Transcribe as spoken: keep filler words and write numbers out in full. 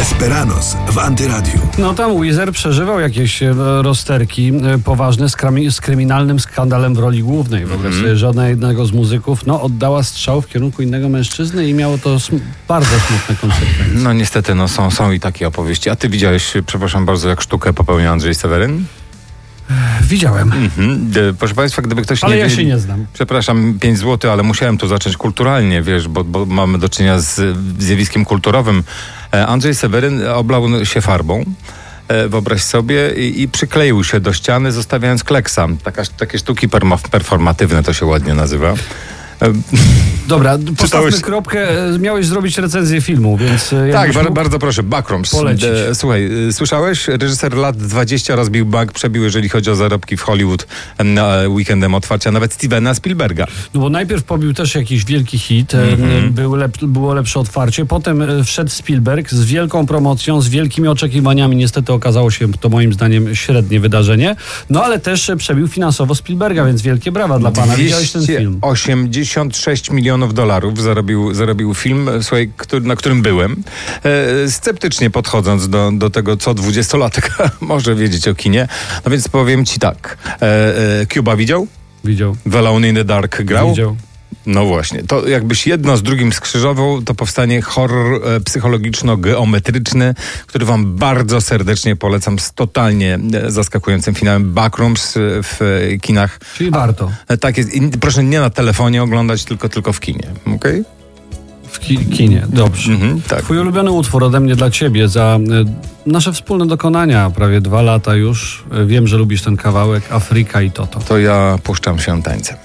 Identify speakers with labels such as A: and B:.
A: Desperados w Antyradiu.
B: No tam Weezer przeżywał jakieś e, rozterki e, poważne z, krami, z kryminalnym skandalem w roli głównej. Wobec mm. żadna jednego z muzyków no, oddała strzał w kierunku innego mężczyzny i miało to sm- bardzo smutne konsekwencje.
C: No niestety, no, są, są i takie opowieści. A ty widziałeś, przepraszam bardzo, jak sztukę popełnił Andrzej Seweryn?
B: Widziałem.
C: Mm-hmm. Proszę Państwa, gdyby ktoś
B: ale
C: nie
B: ja
C: wie...
B: się nie znam.
C: Przepraszam, pięć złotych, ale musiałem tu zacząć kulturalnie, wiesz, bo, bo mamy do czynienia z zjawiskiem kulturowym. Andrzej Seweryn oblał się farbą, wyobraź sobie, i, i przykleił się do ściany, zostawiając kleksa. Taka, takie sztuki performatywne to się ładnie nazywa.
B: Dobra, postawmy kropkę. Miałeś zrobić recenzję filmu, więc...
C: Tak, bar- bardzo proszę, Backrooms.
B: Polecić.
C: E, słuchaj, słyszałeś? Reżyser lat dwadzieścia rozbił bank, przebił, jeżeli chodzi o zarobki w Hollywood na weekendem otwarcia nawet Stevena Spielberga.
B: No bo najpierw pobił też jakiś wielki hit, mm-hmm. Był lep- było lepsze otwarcie, potem wszedł Spielberg z wielką promocją, z wielkimi oczekiwaniami. Niestety okazało się to moim zdaniem średnie wydarzenie, no ale też przebił finansowo Spielberga, więc wielkie brawa dla pana. Widziałeś ten film?
C: osiemdziesiąt sześć milionów dolarów zarobił, zarobił film, słuchaj, który, na którym byłem. E, sceptycznie podchodząc do, do tego, co dwudziestolatek może wiedzieć o kinie. No więc powiem ci tak. E, e, Cuba widział?
B: Widział.
C: The Alone in the Dark grał?
B: Widział.
C: No właśnie, to jakbyś jedno z drugim skrzyżował, to powstanie horror e, psychologiczno-geometryczny, który wam bardzo serdecznie polecam, z totalnie e, zaskakującym finałem. Backrooms e, w e, kinach.
B: Czyli warto.
C: E, tak jest. I proszę nie na telefonie oglądać, tylko, tylko w kinie. Okej? Okay?
B: W ki- kinie, dobrze.
C: Mhm, tak.
B: Twój ulubiony utwór ode mnie dla ciebie za y, nasze wspólne dokonania, prawie dwa lata już. Y, wiem, że lubisz ten kawałek, Afryka i Toto.
C: To ja puszczam się tańcem.